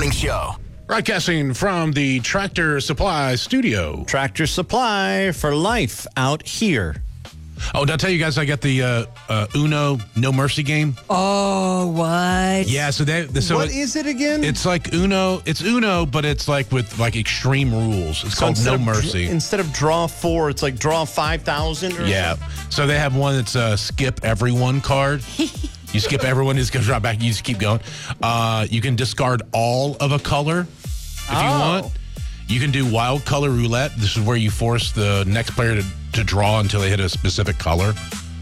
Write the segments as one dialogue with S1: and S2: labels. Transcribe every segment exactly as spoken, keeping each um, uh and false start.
S1: Morning Show.
S2: Broadcasting from the Tractor Supply studio.
S3: Tractor Supply for life out here.
S2: Oh, did I tell you guys I got the uh, uh, Uno No Mercy game?
S4: Oh, what?
S2: Yeah, so they. So
S3: What
S2: it-
S3: is it again?
S2: It's like Uno. It's Uno, but it's like with like extreme rules. It's
S3: So
S2: called
S3: instead
S2: No
S3: of dr-
S2: Mercy.
S3: instead of draw four, it's like draw five thousand.
S2: Yeah. So they have one that's a skip everyone card. You skip everyone, it's going to drop back. You just keep going. Uh, you can discard all of a color if you
S4: Oh.
S2: want. You can do wild color roulette. This is where you force the next player to, to draw until they hit a specific color.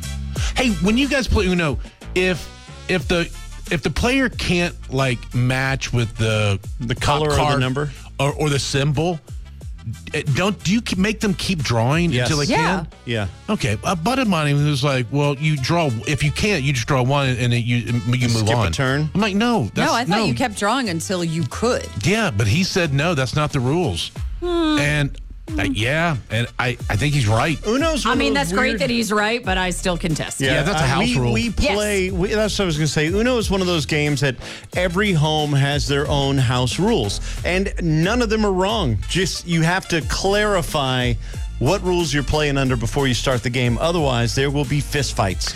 S2: Hey, when you guys play Uno, if if the if the player can't like match with the
S3: The
S2: top
S3: color or the
S2: card
S3: number?
S2: or, or the symbol, eh, don't do you keep- make them keep drawing
S3: Yes.
S2: until they
S4: Yeah.
S2: can?
S3: Yeah.
S2: Okay, a buddy of mine was like, "Well, you draw. If you can't, you just draw one, and then you you move
S3: Skip a
S2: on."
S3: turn?
S2: I'm like, "No, that's,
S4: No, I thought you kept drawing until you could.
S2: Yeah, but he said no. That's not the rules. And uh, yeah, and I I think he's right.
S3: Uno's.
S4: I
S3: one
S4: mean,
S3: of those
S4: that's great
S3: weird-
S4: that he's right, but I still contest.
S2: Yeah, that's a
S3: uh,
S2: house
S3: we,
S2: rule.
S3: We play. We, that's what I was going to say. Uno is one of those games that every home has their own house rules, and none of them are wrong. Just you have to clarify what rules you're playing under before you start the game. Otherwise, there will be fist fights.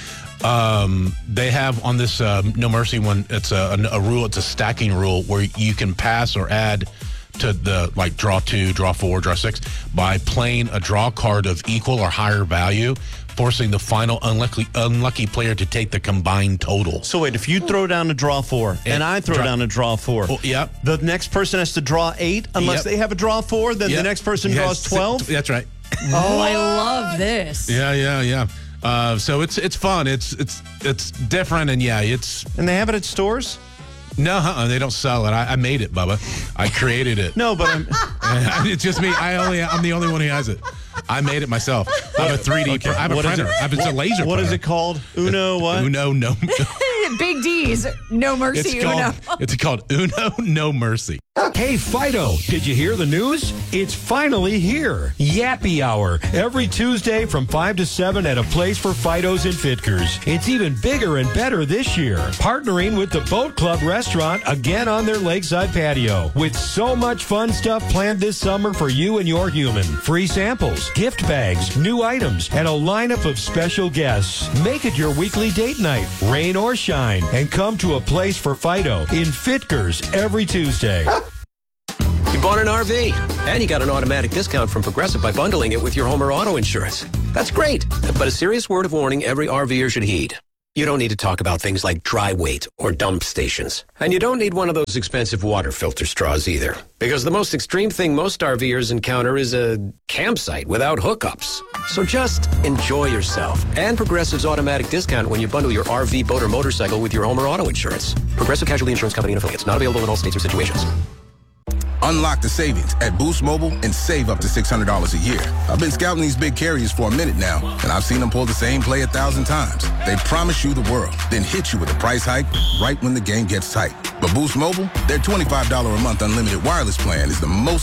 S2: Um, they have on this uh, No Mercy one. It's a, a, a rule. It's a stacking rule where you can pass or add to the like draw two, draw four, draw six by playing a draw card of equal or higher value, forcing the final unlucky unlucky player to take the combined total.
S3: So wait, if you throw down a draw four and I throw
S2: draw-
S3: down a draw four,
S2: Oh, yep.
S3: the next person has to draw eight unless
S2: Yep.
S3: they have a draw four. Then
S2: Yep.
S3: the next person
S2: Yes,
S3: draws twelve.
S2: That's right.
S4: Oh, I love this.
S2: Yeah, yeah, yeah. Uh, so it's it's fun. It's it's it's different, and yeah, it's
S3: And they have it at stores.
S2: no, uh-uh, they don't sell it. I, I made it, Bubba. I created it.
S3: No, but I'm,
S2: It's just me. I only I'm the only one who has it. I made it myself. I have a three D. Pr- I have a
S3: What is
S2: printer.
S3: it?
S2: I have it's a laser.
S3: what is
S2: printer.
S3: it called? Uno what?
S2: Uno no.
S4: Big D's. No mercy,
S2: It's
S4: Uno.
S2: called it's called Uno No Mercy.
S5: Hey, Fido, did you hear the news? It's finally here. Yappy Hour, every Tuesday from five to seven at a place for Fidos and Fitkers. It's even bigger and better this year, partnering with the Boat Club restaurant again on their lakeside patio. With so much fun stuff planned this summer for you and your human. Free samples, gift bags, new items, and a lineup of special guests. Make it your weekly date night, rain or shine, and come to a place for Fido in Fitkers every Tuesday.
S6: You bought an R V, and you got an automatic discount from Progressive by bundling it with your home or auto insurance. That's great, but a serious word of warning every RVer should heed. You don't need to talk about things like dry weight or dump stations. And you don't need one of those expensive water filter straws either. Because the most extreme thing most RVers encounter is a campsite without hookups. So just enjoy yourself and Progressive's automatic discount when you bundle your R V, boat, or motorcycle with your home or auto insurance. Progressive Casualty Insurance Company and affiliates. Not available in all states or situations.
S7: Unlock the savings at Boost Mobile and save up to six hundred dollars a year. I've been scouting these big carriers for a minute now, and I've seen them pull the same play a thousand times. They promise you the world, then hit you with a price hike right when the game gets tight. But Boost Mobile, their twenty-five dollars a month unlimited wireless plan is the most